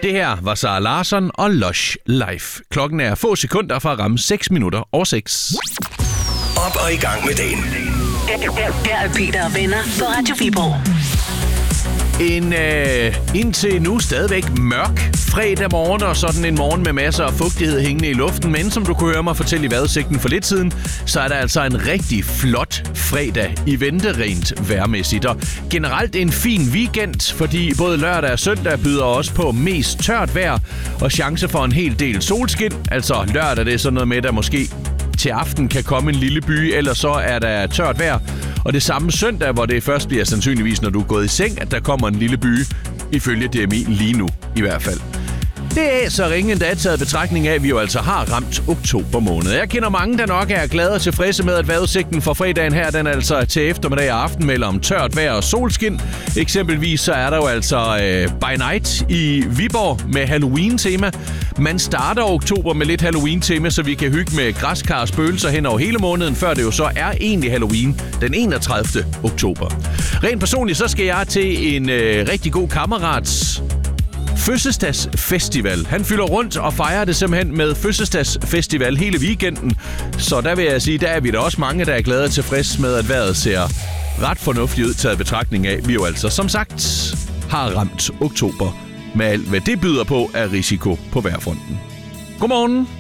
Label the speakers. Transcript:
Speaker 1: Det her var Sara Larsson og Lush Life. Klokken er få sekunder fra at ramme 6 minutter over 6.
Speaker 2: Op og i gang med dagen.
Speaker 3: Her er Peter og venner på Radio Viborg.
Speaker 1: En indtil nu stadigvæk mørk fredag morgen, og sådan en morgen med masser af fugtighed hængende i luften. Men som du kunne høre mig fortælle i vejrudsigten for lidt siden, så er der altså en rigtig flot fredag i vente rent vejrmæssigt. Og generelt en fin weekend, fordi både lørdag og søndag byder også på mest tørt vejr og chance for en hel del solskin. Altså lørdag, det er sådan noget med, der måske til aften kan komme en lille by, eller så er der tørt vejr. Og det samme søndag, hvor det først bliver sandsynligvis, når du er gået i seng, at der kommer en lille by, ifølge DMI lige nu i hvert fald. Det er så ringe endda taget betragtning af, at vi jo altså har ramt oktober måned. Jeg kender mange, der nok er glade og tilfredse med, at vejrudsigten for fredagen her, den altså til eftermiddag og aften melder om tørt vejr og solskin. Eksempelvis så er der jo altså By Night i Viborg med Halloween-tema. Man starter oktober med lidt Halloween-tema, så vi kan hygge med græskar og spøgelser hen over hele måneden, før det jo så er egentlig Halloween den 31. oktober. Rent personligt, så skal jeg til en rigtig god kammerats fødselsdagsfestival. Han fylder rundt og fejrer det simpelthen med fødselsdagsfestival hele weekenden. Så der vil jeg sige, der er vi da også mange, der er glade og tilfreds med, at vejret ser ret fornuftigt ud, taget betragtning af. Vi jo altså, som sagt, har ramt oktober med alt, hvad det byder på af risiko på vejrfronten. Godmorgen.